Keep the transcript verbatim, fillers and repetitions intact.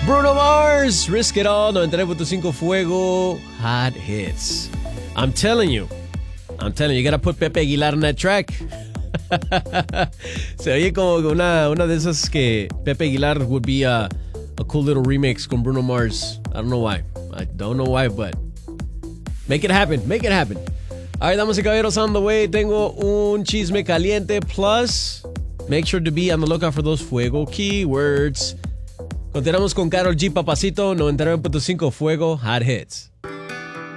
Bruno Mars, Risk It All, noventa y nueve punto cinco Fuego, Hot Hits. I'm telling you, I'm telling you, you gotta put Pepe Aguilar on that track. Se oye como una, una de esas que Pepe Aguilar would be a, a cool little remix con Bruno Mars. I don't know why. I don't know why, but make it happen, make it happen. All right, damas y caballeros, on the way. Tengo un chisme caliente. Plus, make sure to be on the lookout for those Fuego keywords. Continuamos con Karol G, Papacito, noventa y nueve punto cinco Fuego, Hot Hits.